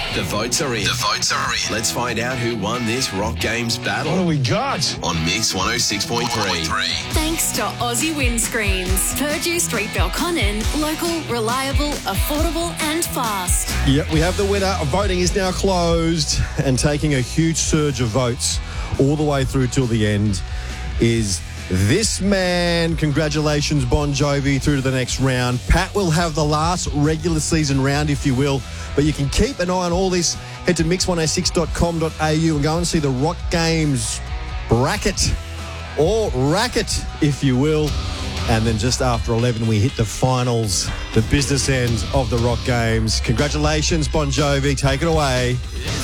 The votes are in. Let's find out who won this Rock Games battle. What do we got? On Mix 106.3. Thanks to Aussie Windscreens. Purdue Street, Belconnen. Local, reliable, affordable and fast. Yep, we have the winner. Voting is now closed, and taking a huge surge of votes all the way through till the end is this man. Congratulations, Bon Jovi, through to the next round. Pat will have the last regular season round, if you will, but you can keep an eye on all this. Head to mix106.com.au and go and see the Rock Games bracket, or racket, if you will. And then just after 11, we hit the finals, the business end of the Rock Games. Congratulations, Bon Jovi. Take it away.